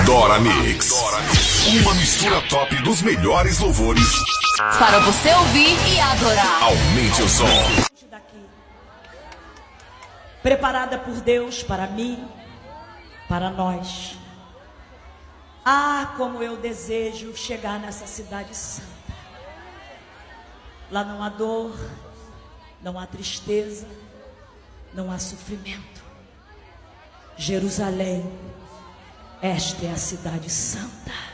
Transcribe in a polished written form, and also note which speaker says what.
Speaker 1: Dora Mix. Uma mistura top dos melhores louvores
Speaker 2: para você ouvir e adorar.
Speaker 1: Aumente o som.
Speaker 3: Preparada por Deus para mim, para nós. Ah, como eu desejo chegar nessa cidade santa. Lá não há dor, não há tristeza, não há sofrimento. Jerusalém, esta é a cidade santa.